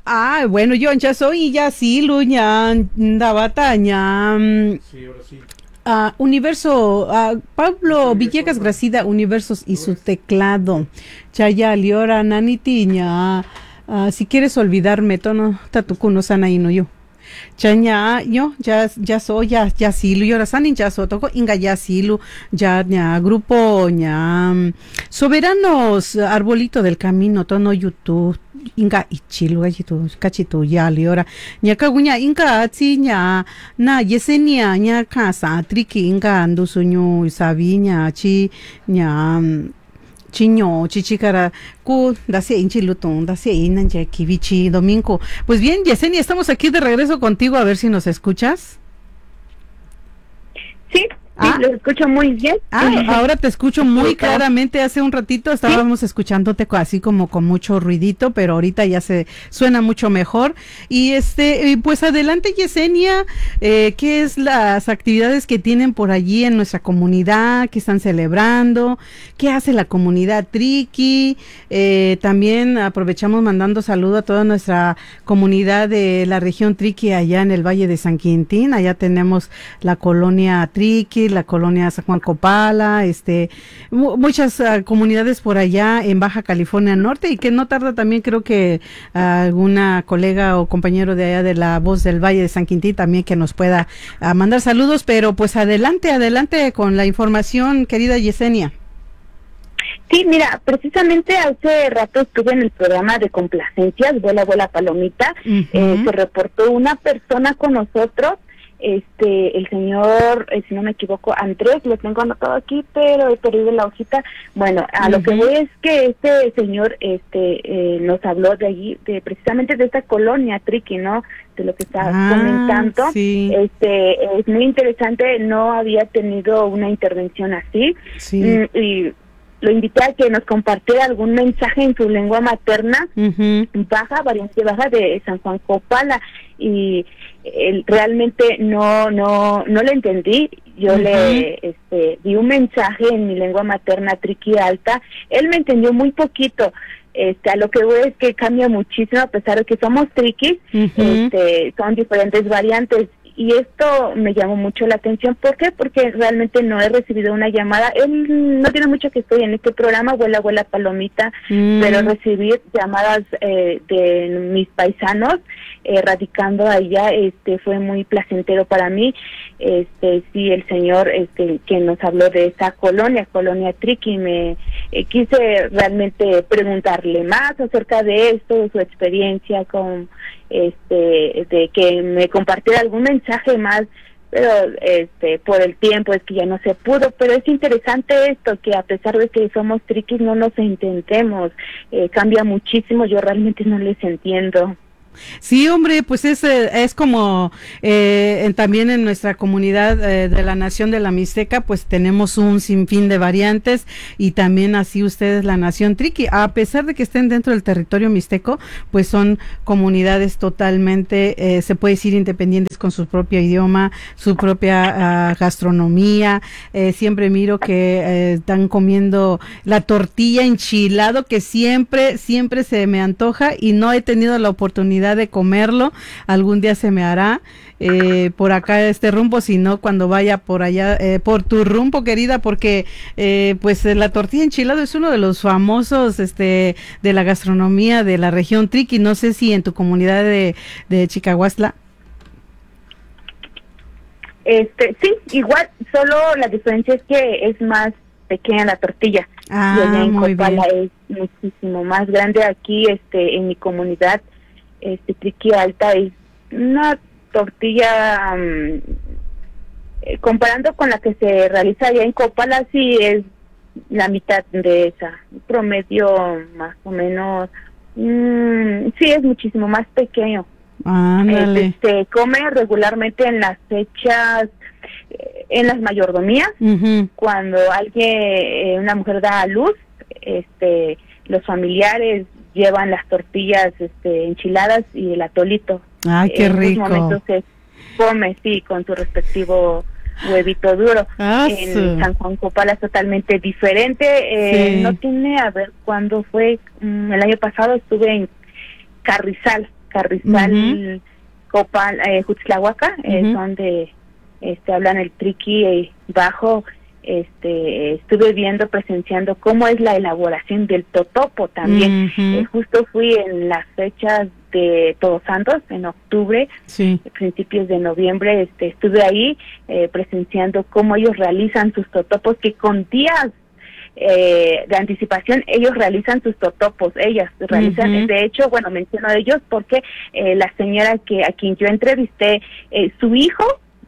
Bueno, yo ya soy ya sí, Luña, Dabataña. Sí, ahora sí. Universo, Pablo Villegas Gracida, Universos y su teclado. Chaya Liora Nanitiña. Si quieres olvidarme, tono tatucuno sana y no yo. Chaña, yo ya soy, ya silu, y ahora sanin ya so, toco inga ya silu, ya grupo, soberanos, arbolito del camino, tono YouTube, inga ichilu, gachitu, cachitu, ya liora, kaguña, inga atzi, na yesenia, casa, triki, inga andusuñu, sabiña, chiño, chichicara, dacia inchilutón, dacia inanja, kivichi, domingo. Pues bien, Yesenia, estamos aquí de regreso contigo, a ver si nos escuchas. Sí, lo escucho muy bien. Ahora te escucho muy claramente. Hace un ratito estábamos escuchándote así como con mucho ruidito, pero ahorita ya se suena mucho mejor. Y pues adelante, Yesenia, ¿qué es las actividades que tienen por allí en nuestra comunidad, que están celebrando? ¿Qué hace la comunidad Triqui? También aprovechamos mandando saludo a toda nuestra comunidad de la región Triqui allá en el Valle de San Quintín. Allá tenemos la colonia Triqui, la colonia San Juan Copala, muchas comunidades por allá en Baja California Norte, y que no tarda también, creo que alguna colega o compañero de allá de la Voz del Valle de San Quintín también que nos pueda mandar saludos, pero pues adelante con la información, querida Yesenia. Sí, mira, precisamente hace rato estuve en el programa de complacencias, Vuela Palomita. Se reportó una persona con nosotros, el señor, si no me equivoco, Andrés, lo tengo anotado aquí, pero he perdido la hojita. Bueno, a lo que voy es que este señor nos habló de allí, precisamente de esta colonia Triqui, ¿no? De lo que está comentando. Sí. Es muy interesante, no había tenido una intervención así. Sí. Y lo invité a que nos compartiera algún mensaje en su lengua materna, variante baja de San Juan Copala, y realmente no le entendí. Yo le di un mensaje en mi lengua materna Triqui Alta. Él me entendió muy poquito. A lo que voy es que cambia muchísimo, a pesar de que somos triquis, son diferentes variantes. Y esto me llamó mucho la atención. ¿Por qué? Porque realmente no he recibido una llamada. Él no tiene mucho que estoy en este programa, Vuela Palomita, pero recibir llamadas de mis paisanos radicando allá, fue muy placentero para mí. Sí, el señor que nos habló de esa colonia Triqui, me quise realmente preguntarle más acerca de esto, de su experiencia con de que me compartiera algún mensaje más, pero por el tiempo es que ya no se pudo. Pero es interesante esto, que a pesar de que somos triquis no nos entendemos, cambia muchísimo. Yo realmente no les entiendo. Sí, hombre, pues es como también en nuestra comunidad de la Nación de la Mixteca, pues tenemos un sinfín de variantes, y también así ustedes, la Nación Triqui, a pesar de que estén dentro del territorio mixteco, pues son comunidades totalmente, se puede decir, independientes, con su propio idioma, su propia gastronomía. Siempre miro que están comiendo la tortilla enchilado, que siempre se me antoja, y no he tenido la oportunidad de comerlo. Algún día se me hará por acá rumbo, sino cuando vaya por allá, por tu rumbo, querida, porque pues la tortilla enchilado es uno de los famosos de la gastronomía de la región Triqui. No sé si en tu comunidad de Chicahuastla. Sí, igual, solo la diferencia es que es más pequeña la tortilla, y allá en Copala es muchísimo más grande. Aquí en mi comunidad Triqui Alta es una tortilla, comparando con la que se realiza allá en Copala, sí es la mitad de esa, promedio más o menos. Sí, es muchísimo más pequeño. Se come regularmente en las fechas, en las mayordomías, cuando una mujer da a luz, los familiares llevan las tortillas enchiladas y el atolito. ¡Ay, qué rico! En esos momentos se come, sí, con su respectivo huevito duro. En San Juan Copala es totalmente diferente. No tiene, a ver, ¿cuándo fue? El año pasado estuve en Carrizal Carrizal, Copal, Jutzlahuaca, son de, hablan el triqui bajo. Estuve presenciando cómo es la elaboración del totopo también. Justo fui en las fechas de Todos Santos, en octubre, principios de noviembre, estuve ahí presenciando cómo ellos realizan sus totopos, que con días de anticipación ellos realizan sus totopos, ellas realizan, de hecho, bueno, menciono ellos porque la señora a quien yo entrevisté, su hijo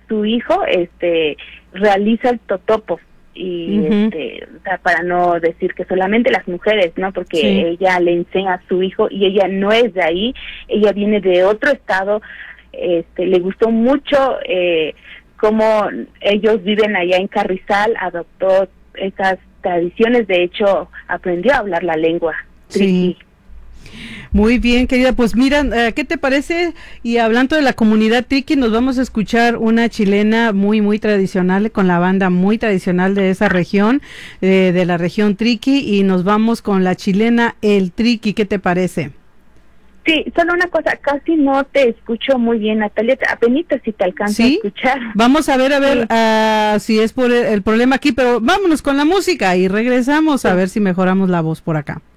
realiza el totopo. Y o sea, para no decir que solamente las mujeres, ¿no? Porque ella le enseña a su hijo y ella no es de ahí, ella viene de otro estado. Le gustó mucho cómo ellos viven allá en Carrizal, adoptó esas tradiciones, de hecho aprendió a hablar la lengua triqui. Muy bien, querida, pues mira, ¿qué te parece? Y hablando de la comunidad triqui, nos vamos a escuchar una chilena muy, muy tradicional, con la banda muy tradicional de esa región, de la región triqui, y nos vamos con la chilena El Triqui. ¿Qué te parece? Sí, solo una cosa, casi no te escucho muy bien, Natalia, apenas si te alcanzo a escuchar. Vamos a ver si es por el problema aquí, pero vámonos con la música y regresamos a ver si mejoramos la voz por acá.